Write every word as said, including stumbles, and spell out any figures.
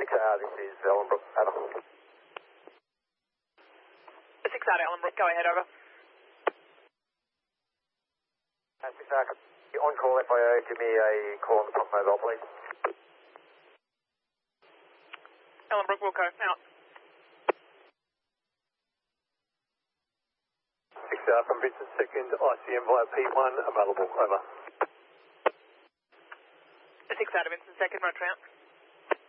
six R, this is Ellenbrook, over. six R to Ellenbrook, go ahead, over. Uh, six R, on call F I O, give me a call on the top mobile, please. Ellenbrook, Wilco, out. six R from Vincent second, I C M via P one, available, over. six R to Vincent second, roger out.